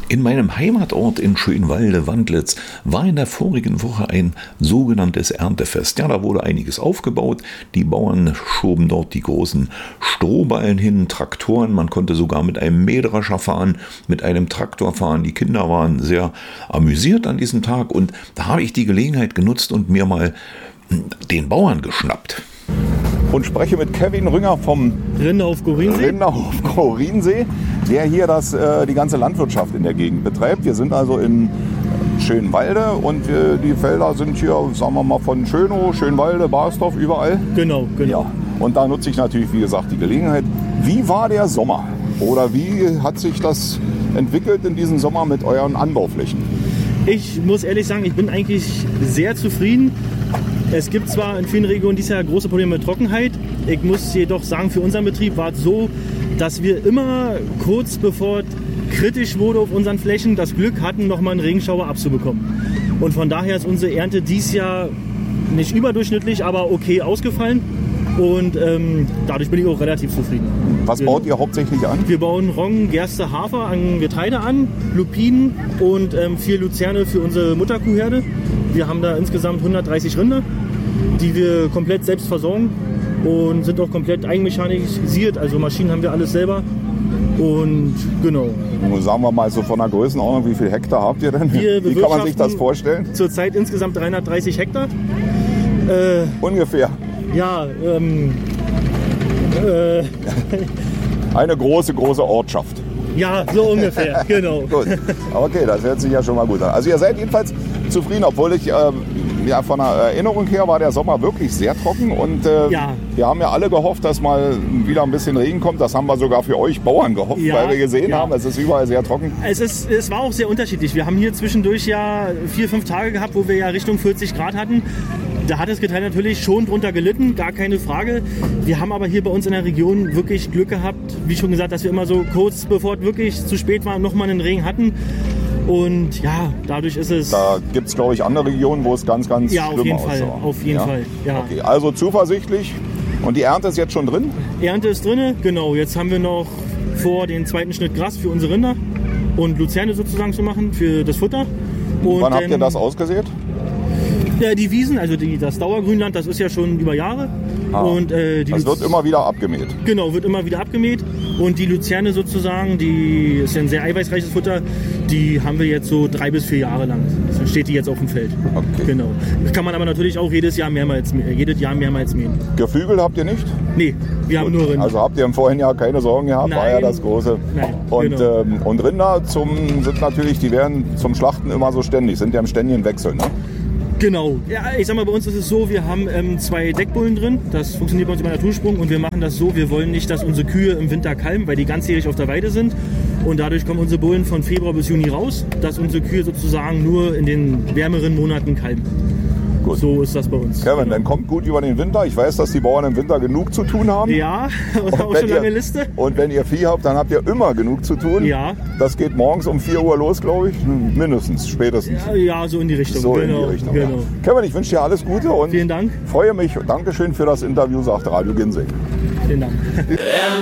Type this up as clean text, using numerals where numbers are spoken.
In meinem Heimatort in Schönwalde-Wandlitz war in der vorigen Woche ein sogenanntes Erntefest. Ja, da wurde einiges aufgebaut. Die Bauern schoben dort die großen Strohballen hin, Traktoren. Man konnte sogar mit einem Mähdrescher fahren, mit einem Traktor fahren. Die Kinder waren sehr amüsiert an diesem Tag und da habe ich die Gelegenheit genutzt und mir mal den Bauern geschnappt. Und spreche mit Kevin Rünger vom Rinderhof Chorinsee, der hier die ganze Landwirtschaft in der Gegend betreibt. Wir sind also in Schönwalde und die Felder sind hier, sagen wir mal, von Schönow, Schönwalde, Barsdorf, überall. Genau. Ja. Und da nutze ich natürlich, wie gesagt, die Gelegenheit. Wie war der Sommer? Oder wie hat sich das entwickelt in diesem Sommer mit euren Anbauflächen? Ich muss ehrlich sagen, ich bin eigentlich sehr zufrieden. Es gibt zwar in vielen Regionen dieses Jahr große Probleme mit Trockenheit. Ich muss jedoch sagen, für unseren Betrieb war es so, dass wir immer kurz bevor kritisch wurde auf unseren Flächen das Glück hatten, nochmal einen Regenschauer abzubekommen. Und von daher ist unsere Ernte dieses Jahr nicht überdurchschnittlich, aber okay ausgefallen. Und dadurch bin ich auch relativ zufrieden. Was baut ihr hauptsächlich an? Wir bauen Roggen, Gerste, Hafer an Getreide an, Lupinen und 4 Luzerne für unsere Mutterkuhherde. Wir haben da insgesamt 130 Rinder, die wir komplett selbst versorgen und sind auch komplett eigenmechanisiert. Also Maschinen haben wir alles selber. Und genau. Sagen wir mal so von der Größenordnung, wie viel Hektar habt ihr denn? Wie kann man sich das vorstellen? Zurzeit insgesamt 330 Hektar. Ungefähr. Ja, eine große Ortschaft. Ja, so ungefähr, genau. Gut. Okay, das hört sich ja schon mal gut an. Also ihr seid jedenfalls zufrieden, obwohl ich von der Erinnerung her war der Sommer wirklich sehr trocken und wir haben ja alle gehofft, dass mal wieder ein bisschen Regen kommt. Das haben wir sogar für euch Bauern gehofft, weil wir gesehen haben, es ist überall sehr trocken. Es war auch sehr unterschiedlich. Wir haben hier zwischendurch ja 4-5 Tage gehabt, wo wir ja Richtung 40 Grad hatten. Da hat das Getreide natürlich schon drunter gelitten, gar keine Frage. Wir haben aber hier bei uns in der Region wirklich Glück gehabt, wie schon gesagt, dass wir immer so kurz bevor es wirklich zu spät war, nochmal einen Regen hatten. Und ja, dadurch ist es... Da gibt es, glaube ich, andere Regionen, wo es ganz schlimm aussah. Auf jeden Fall. Okay, also zuversichtlich. Und die Ernte ist jetzt schon drin? Ernte ist drin, genau. Jetzt haben wir noch vor, den zweiten Schnitt Gras für unsere Rinder und Luzerne sozusagen zu machen für das Futter. Und wann habt ihr das ausgesät? Die Wiesen, also das Dauergrünland, das ist ja schon über Jahre. Und, das wird immer wieder abgemäht. Genau, wird immer wieder abgemäht. Und die Luzerne sozusagen, die ist ja ein sehr eiweißreiches Futter, die haben wir jetzt so 3 bis 4 Jahre lang. So steht die jetzt auf dem Feld. Okay. Genau. Das kann man aber natürlich auch jedes Jahr mehrmals mähen. Geflügel habt ihr nicht? Nee, wir haben nur Rinder. Also habt ihr im vorigen Jahr keine Sorgen gehabt? Nein. War ja das Große. Nein, und, genau. Und Rinder sind natürlich, die werden zum Schlachten immer so ständig, sind ja im ständigen Wechsel, ne? Genau. Ja, ich sag mal, bei uns ist es so, wir haben 2 Deckbullen drin. Das funktioniert bei uns über Natursprung und wir machen das so, wir wollen nicht, dass unsere Kühe im Winter kalben, weil die ganzjährig auf der Weide sind. Und dadurch kommen unsere Bullen von Februar bis Juni raus, dass unsere Kühe sozusagen nur in den wärmeren Monaten kalben. Gut. So ist das bei uns. Kevin, dann kommt gut über den Winter. Ich weiß, dass die Bauern im Winter genug zu tun haben. Ja, und auch schon lange Liste. Und wenn ihr Vieh habt, dann habt ihr immer genug zu tun. Ja. Das geht morgens um 4 Uhr los, glaube ich. Mindestens, spätestens. Ja, so in die Richtung. So in die Richtung. Genau. Ja. Kevin, ich wünsche dir alles Gute und vielen Dank. Freue mich. Dankeschön für das Interview, sagt Radio Ginsing. Vielen Dank.